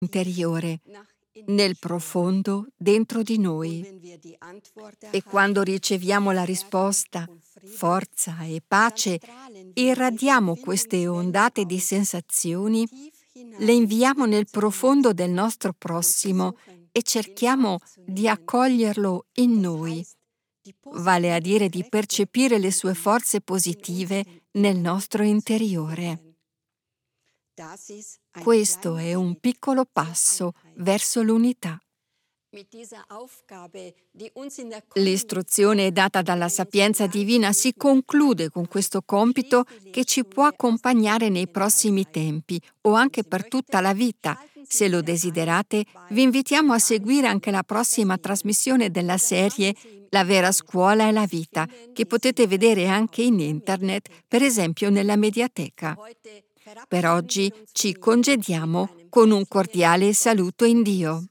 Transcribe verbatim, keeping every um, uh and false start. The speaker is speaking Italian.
interiore, nel profondo dentro di noi. E quando riceviamo la risposta, forza e pace, irradiamo queste ondate di sensazioni, le inviamo nel profondo del nostro prossimo e cerchiamo di accoglierlo in noi, vale a dire di percepire le sue forze positive nel nostro interiore. Questo è un piccolo passo verso l'unità. L'istruzione data dalla sapienza divina si conclude con questo compito che ci può accompagnare nei prossimi tempi o anche per tutta la vita. Se lo desiderate, vi invitiamo a seguire anche la prossima trasmissione della serie La vera scuola è la vita, che potete vedere anche in internet, per esempio nella Mediateca. Per oggi ci congediamo con un cordiale saluto in Dio.